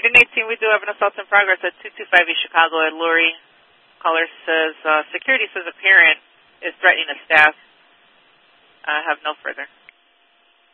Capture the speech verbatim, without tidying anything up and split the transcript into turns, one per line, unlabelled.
Item eighteen, we do have an assault in progress at two two five East Chicago at Lurie. Caller says, uh, security says a parent is threatening a staff. I have no further.